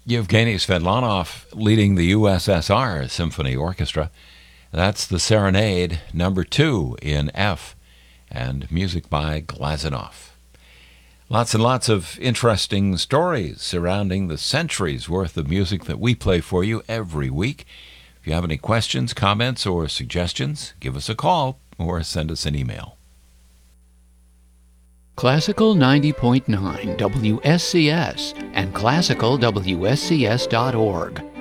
Yevgeny Svedlanov leading the USSR Symphony Orchestra. That's the Serenade number 2 in F, and music by Glazunov. Lots and lots of interesting stories surrounding the centuries worth of music that we play for you every week. If you have any questions, comments, or suggestions, give us a call or send us an email. Classical 90.9 WSCS and classicalwscs.org.